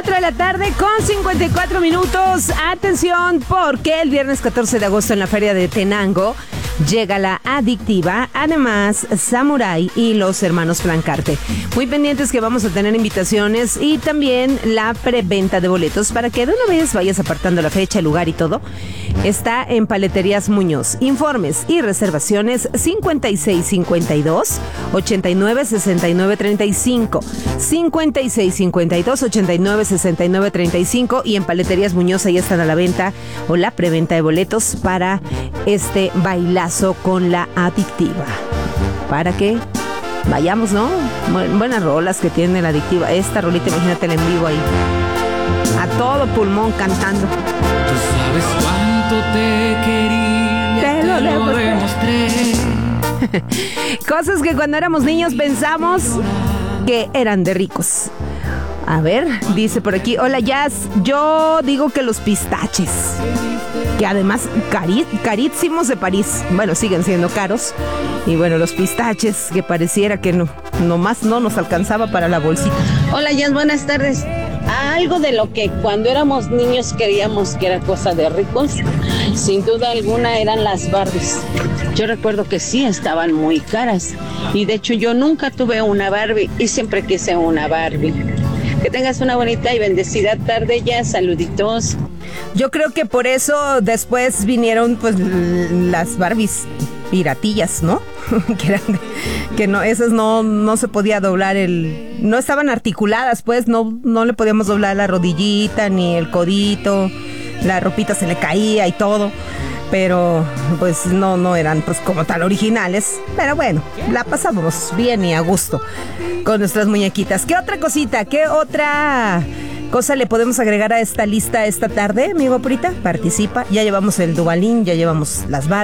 4 de la tarde con 54 minutos. Atención, porque el viernes 14 de agosto en la Feria de Tenango llega la Adictiva, además Samurai y los hermanos Blancarte. Muy pendientes que vamos a tener invitaciones y también la preventa de boletos para que de una vez vayas apartando la fecha, el lugar y todo. Está en Paleterías Muñoz. Informes y reservaciones 5652-896935, 5652-896935 y en Paleterías Muñoz ahí están a la venta o la preventa de boletos para este bailazo con la Adictiva. Para que vayamos, ¿no? Buenas rolas que tiene la Adictiva. Esta rolita, imagínatela en vivo ahí. A todo pulmón cantando. Tú sabes cuánto te quería, te lo demostré. Cosas que cuando éramos niños pensamos que eran de ricos. A ver, dice por aquí, hola Jazz, yo digo que los pistaches, que además carísimos de París, bueno, siguen siendo caros, y bueno, los pistaches que pareciera que nomás no nos alcanzaba para la bolsita. Hola Jazz, buenas tardes. Algo de lo que cuando éramos niños creíamos que era cosa de ricos, sin duda alguna eran las Barbies. Yo recuerdo que sí estaban muy caras y de hecho yo nunca tuve una Barbie y siempre quise una Barbie. Que tengas una bonita y bendecida tarde ya, saluditos. Yo creo que por eso después vinieron pues las Barbies piratillas, ¿no? que no, esas no se podía doblar no estaban articuladas, pues no le podíamos doblar la rodillita ni el codito, la ropita se le caía y todo. Pero pues no eran pues como tal originales. Pero bueno, la pasábamos bien y a gusto con nuestras muñequitas. ¿Qué otra cosita? ¿Qué otra cosa le podemos agregar a esta lista esta tarde, amigo Purita? Participa. Ya llevamos el Dubalín, ya llevamos las Barbies.